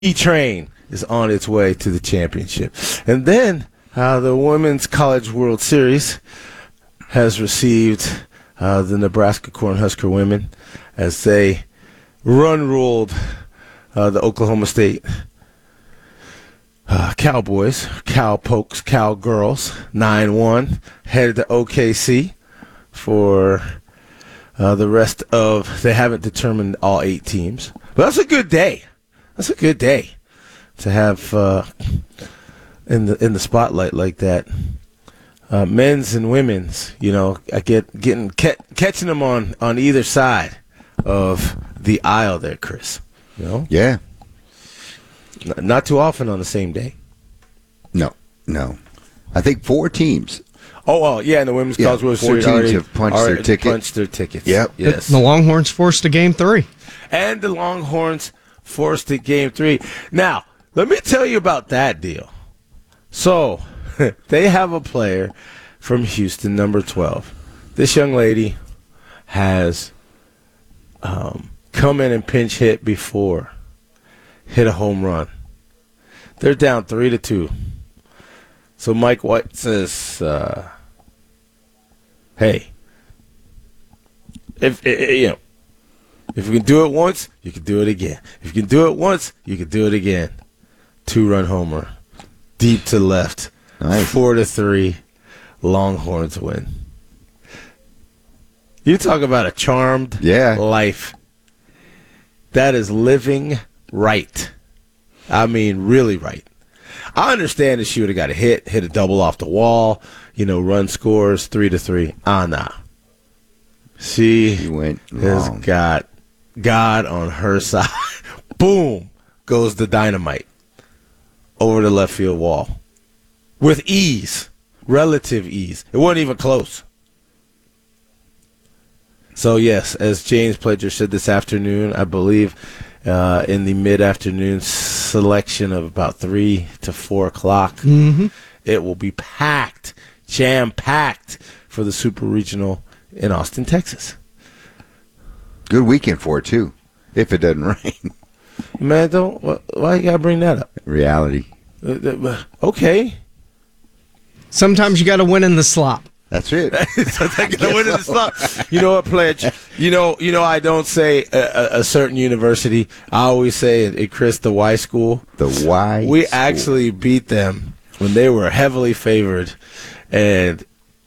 train is on its way to the championship. And then the Women's College World Series has received the Nebraska Cornhusker women as they ruled the Oklahoma State Cowboys, Cowpokes, Cowgirls, 9-1, headed to OKC for the rest of, they haven't determined all 8 teams. But that's a good day. That's a good day to have in the spotlight like that. Men's and women's, catching them on either side of the aisle there, Chris. Yeah. Not too often on the same day. No. I think 4 teams. Oh, yeah, and the Women's College World 4 Series teams have punched their tickets. Yep. Yes. The Longhorns forced to Game 3. And the Longhorns forced to Game 3. Now, let me tell you about that deal. So, they have a player from Houston, number 12. This young lady has come in and pinch hit before, hit a home run. They're down 3-2. So Mike White says, "Hey, if you can do it once, you can do it again. If you can do it once, you can do it again." 2-run homer, deep to left, nice. 4-3, Longhorns win. You talk about a charmed life. That is living right. I mean, really right. I understand that she would have got a hit a double off the wall, run scores 3-3. Nah. She has got God on her side. Boom goes the dynamite over the left field wall with ease, relative ease. It wasn't even close. So, yes, as James Pledger said this afternoon, I believe in the mid-afternoon selection of about 3 to 4 o'clock, it will be packed, jam-packed for the Super Regional in Austin, Texas. Good weekend for it, too, if it doesn't rain. Man, why you got to bring that up? Reality. Okay. Sometimes you got to win in the slop. That's it. You know what, Pledge? I don't say a certain university. I always say Chris, the Y school. The Y We school. actually beat them when they were heavily favored, and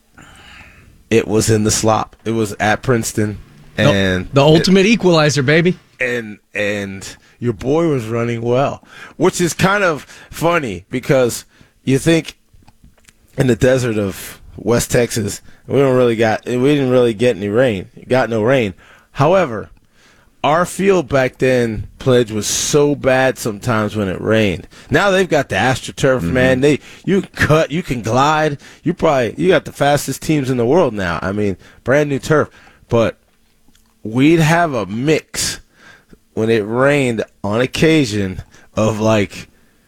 it was in the slop. It was at Princeton, and the ultimate equalizer, baby. And your boy was running well, which is kind of funny because you think in the desert of West Texas, we didn't really get any rain. Got no rain. However, our field back then, Pledge, was so bad sometimes when it rained. Now they've got the AstroTurf, man. You can glide. You got the fastest teams in the world now. I mean, brand new turf. But we'd have a mix when it rained on occasion of like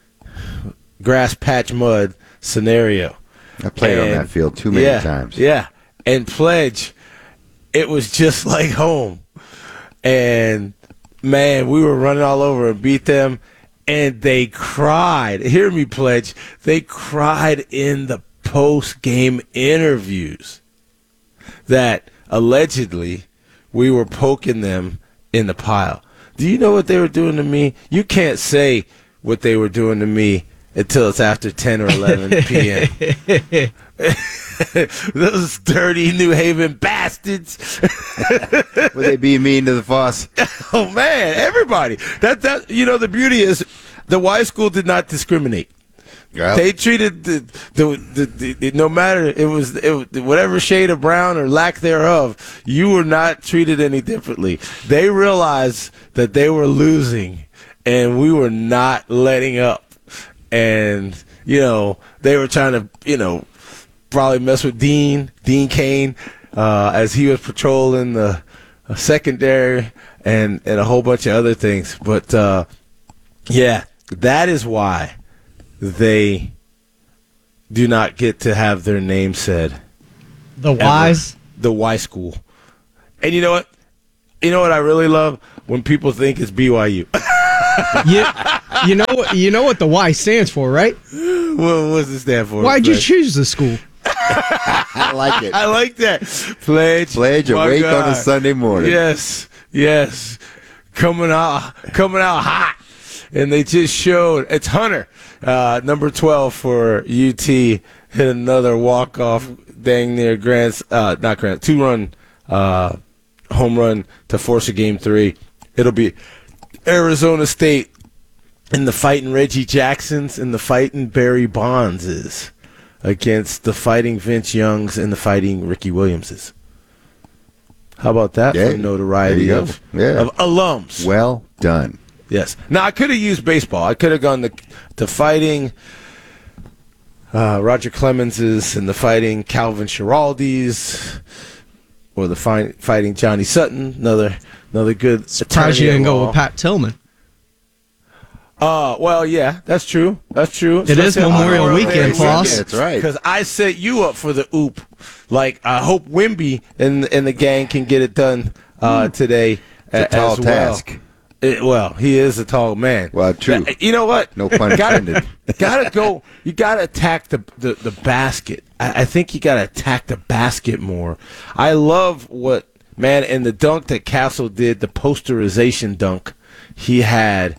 grass patch mud scenario. I played on that field too many times. Yeah, and Pledge, it was just like home. And, man, we were running all over and beat them, and they cried. Hear me, Pledge. They cried in the post-game interviews that allegedly we were poking them in the pile. Do you know what they were doing to me? You can't say what they were doing to me until it's after 10 or 11 p.m. Those dirty New Haven bastards. Were they being mean to the Foss? Oh, man, everybody. The beauty is the Y school did not discriminate. Yep. They treated the no matter it was whatever shade of brown or lack thereof, you were not treated any differently. They realized that they were losing, and we were not letting up. And, they were trying to, probably mess with Dean Kane, as he was patrolling the secondary and a whole bunch of other things. But, that is why they do not get to have their name said. The Y's? The Y school. And you know what? You know what I really love? When people think it's BYU. You know what the Y stands for, right? What does it stand for? Why'd you Pledge? choose the school? I like it. I like that. Pledge. Pledge my awake on God. a Sunday morning. Yes. Coming out hot. And they just showed it's Hunter, number 12 for UT, hit another walk-off dang near two-run home run to force a game 3. It'll be Arizona State and the fighting Reggie Jacksons and the fighting Barry Bondses against the fighting Vince Youngs and the fighting Ricky Williamses. How about that Yeah, for notoriety there you of go. Yeah. alums? Well done. Yes. Now, I could have used baseball. I could have gone to fighting Roger Clemenses and the fighting Calvin Schiraldi's or the fighting Johnny Sutton, another good Surprised you attorney didn't at go law. with Pat Tillman. Well, yeah, that's true. It is Memorial Weekend, Floss. That's right. Because I set you up for the oop. Like, I hope Wimby and the gang can get it done today It's a tall as well. task. He is a tall man. Well, true. You know what? No pun intended. Gotta go. You gotta attack the basket. I think you gotta attack the basket more. I love and the dunk that Castle did, the posterization dunk he had.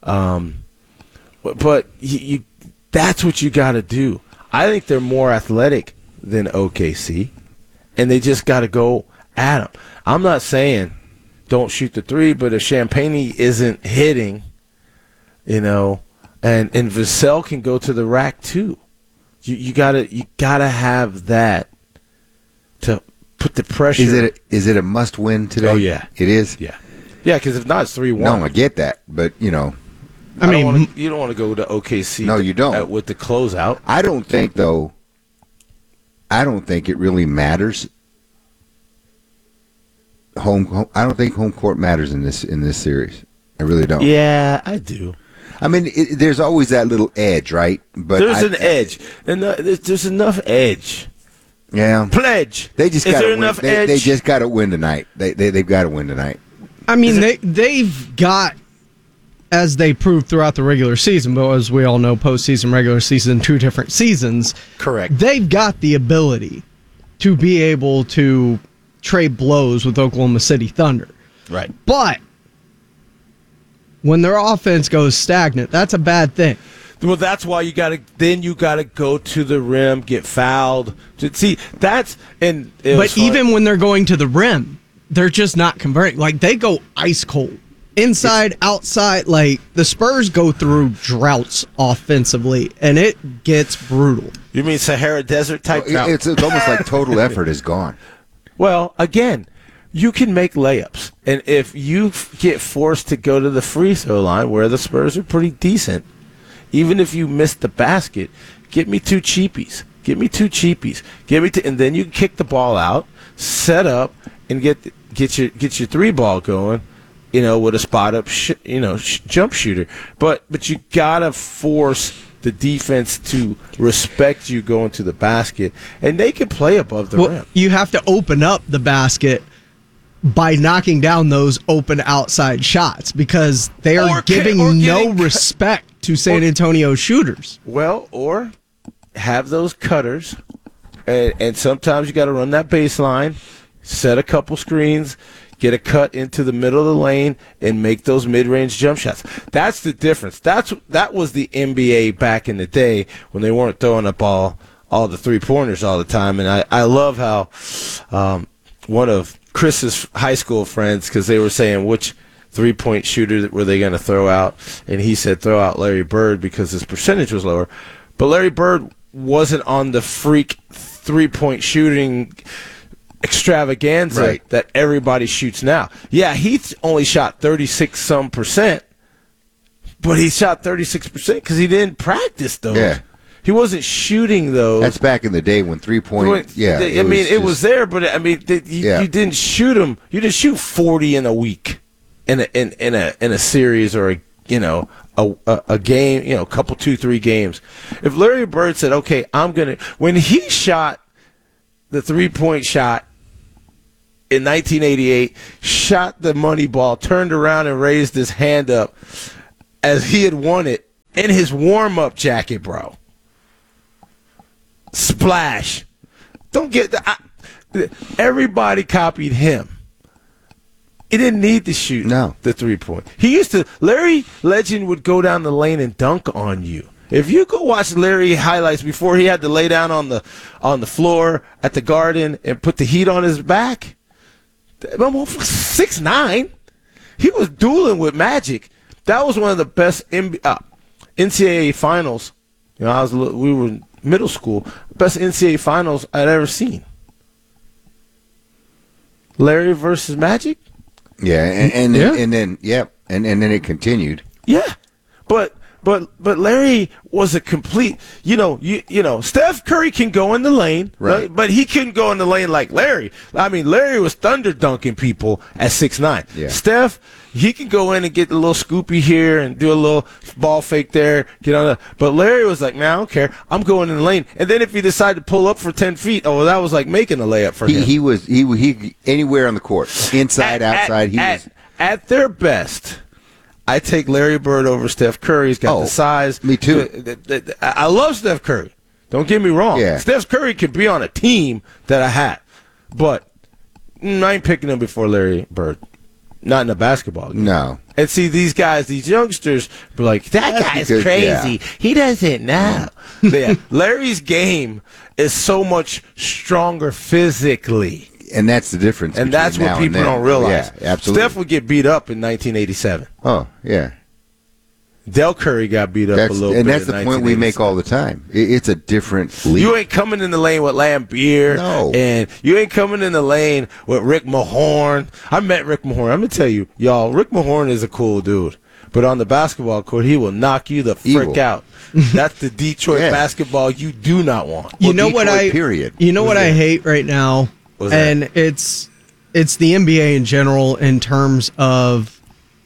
But that's what you gotta do. I think they're more athletic than OKC, and they just gotta go at them. I'm not saying don't shoot the 3, but if Champagne isn't hitting, and Vassell can go to the rack too. You gotta have that to put the pressure. Is it a must win today? Oh, yeah. It is. Yeah, because if not, it's 3-1. No, I get that, but you don't want to go to OKC. No, you don't. With the closeout. I don't think it really matters. I don't think home court matters in this series. I really don't. Yeah, I do. I mean, there's always that little edge, right? But There's an edge, and there's enough edge. Yeah. Pledge. They just Is got there to win. enough They edge? just got to win tonight. They've got to win tonight. I mean, they've got, as they proved throughout the regular season, but as we all know, postseason, regular season, 2 different seasons. Correct. They've got the ability to be able to trade blows with Oklahoma City Thunder. Right. But when their offense goes stagnant, that's a bad thing. Well, that's why you gotta go to the rim, get fouled. See, but even when they're going to the rim, they're just not converting. Like, they go ice cold. Inside, outside, like, the Spurs go through droughts offensively, and it gets brutal. You mean Sahara Desert type? It's almost like total effort is gone. Well, again, you can make layups. And if you get forced to go to the free throw line, where the Spurs are pretty decent, even if you miss the basket, get me 2 cheapies. And then you kick the ball out, set up, and get your 3 ball going, with a spot up, jump shooter. But you gotta force the defense to respect you going to the basket, and they can play above the rim. You have to open up the basket by knocking down those open outside shots, because they are giving no respect to San Antonio shooters. Well, or have those cutters, and sometimes you got to run that baseline, set a couple screens, get a cut into the middle of the lane, and make those mid-range jump shots. That's the difference. That was the NBA back in the day when they weren't throwing up all the three-pointers all the time. And I love how one of Chris's high school friends, because they were saying which three-point shooter were they going to throw out, and he said throw out Larry Bird because his percentage was lower. But Larry Bird wasn't on the freak three-point shooting extravaganza that everybody shoots now. Yeah, he's only shot 36% but he shot 36% because he didn't practice those. Yeah. He wasn't shooting those. That's back in the day when 3-point. Yeah, it was there, but I mean, you didn't shoot them. You didn't shoot 40 in a week, in a series or a game. A couple 2-3 games. If Larry Bird said, "Okay, when he shot the 3-point shot in 1988, shot the money ball, turned around and raised his hand up." as he had won it in his warm-up jacket, bro. Splash. Don't get that. Everybody copied him. He didn't need to shoot the three-point. Larry Legend would go down the lane and dunk on you. If you go watch Larry highlights before he had to lay down on the floor at the Garden and put the heat on his back, 6'9", he was dueling with Magic. That was one of the best NCAA finals. You know, we were in middle school. Best NCAA finals I'd ever seen. Larry versus Magic. Yeah, and then it continued. Yeah, but Larry was a complete. You know, Steph Curry can go in the lane, right? But he couldn't go in the lane like Larry. I mean, Larry was thunder dunking people at 6'9". Yeah. Steph, he can go in and get a little scoopy here and do a little ball fake there. But Larry was like, man, I don't care. I'm going in the lane. And then if he decided to pull up for 10 feet, that was like making a layup for him. He was anywhere on the court, inside, outside. At their best, I take Larry Bird over Steph Curry. He's got the size. Me too. I love Steph Curry. Don't get me wrong. Yeah. Steph Curry could be on a team that I had, but I ain't picking him before Larry Bird. Not in a basketball game. No. And see, these guys, these youngsters, be like, that guy's crazy. Yeah. He doesn't know. Yeah. Larry's game is so much stronger physically. And that's the difference. And that's what people don't realize. Yeah, absolutely. Steph would get beat up in 1987. Oh, yeah. Del Curry got beat up a little bit. And that's the point we make all the time. It's a different league. You ain't coming in the lane with Lambeer. No. And you ain't coming in the lane with Rick Mahorn. I met Rick Mahorn. I'm going to tell you, y'all, Rick Mahorn is a cool dude. But on the basketball court, he will knock you the frick out. That's the Detroit basketball you do not want. You know what I hate right now? And it's the NBA in general in terms of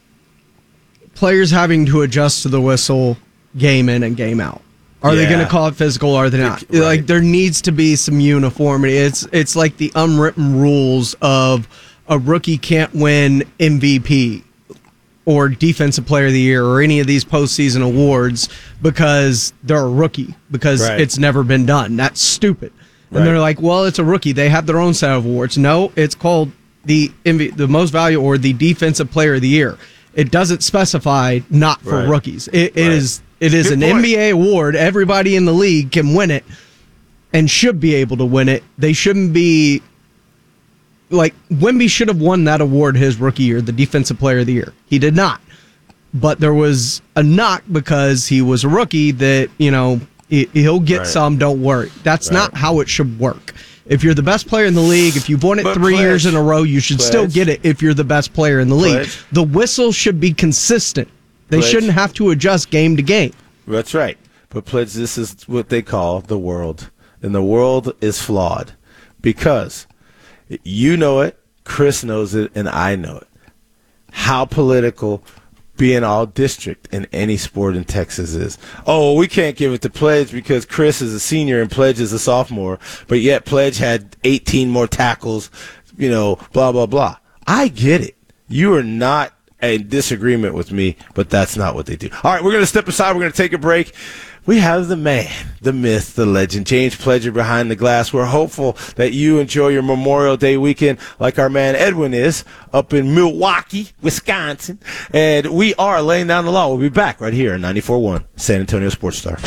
players having to adjust to the whistle game in and game out. Are they going to call it physical or are they not? Right. Like, there needs to be some uniformity. It's like the unwritten rules of a rookie can't win MVP or Defensive Player of the Year or any of these postseason awards because they're a rookie, because it's never been done. That's stupid. And they're like, well, it's a rookie. They have their own set of awards. No, it's called the most valuable or the Defensive Player of the Year. It doesn't specify not for rookies. It is an NBA award. Everybody in the league can win it and should be able to win it. They shouldn't be like Wemby should have won that award his rookie year, the Defensive Player of the Year. He did not. But there was a knock because he was a rookie that, he'll get some, don't worry. That's not how it should work. If you're the best player in the league, if you've won it 3 years in a row, you should still get it if you're the best player in the league. The whistle should be consistent. They shouldn't have to adjust game to game. That's right. But Pledge, this is what they call the world. And the world is flawed because you know it, Chris knows it, and I know it. How political being all district in any sport in Texas is. Oh, we can't give it to Pledge because Chris is a senior and Pledge is a sophomore, but yet Pledge had 18 more tackles, blah, blah, blah. I get it. You are not in disagreement with me, but that's not what they do. All right, we're going to step aside. We're going to take a break. We have the man, the myth, the legend, James Pledger behind the glass. We're hopeful that you enjoy your Memorial Day weekend like our man Edwin is up in Milwaukee, Wisconsin. And we are laying down the law. We'll be back right here on 94.1 San Antonio Sports Star.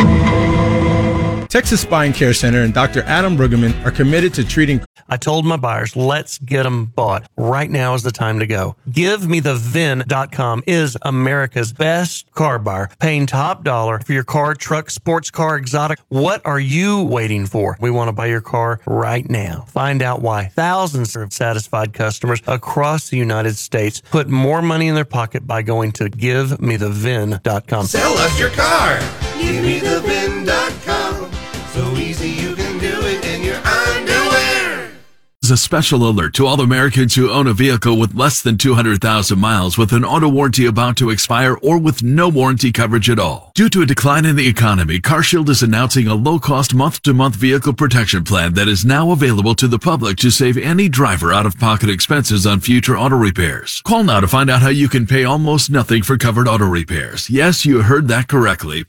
Texas Spine Care Center and Dr. Adam Brueggemann are committed to treating. I told my buyers, let's get them bought. Right now is the time to go. GiveMeTheVin.com is America's best car buyer, paying top dollar for your car, truck, sports car, exotic. What are you waiting for? We want to buy your car right now. Find out why thousands of satisfied customers across the United States put more money in their pocket by going to GiveMeTheVin.com. Sell us your car. GiveMeTheVin.com. So easy you can do it in your underwear. is a special alert to all Americans who own a vehicle with less than 200,000 miles with an auto warranty about to expire or with no warranty coverage at all. Due to a decline in the economy, CarShield is announcing a low-cost month-to-month vehicle protection plan that is now available to the public to save any driver out-of-pocket expenses on future auto repairs. Call now to find out how you can pay almost nothing for covered auto repairs. Yes, you heard that correctly.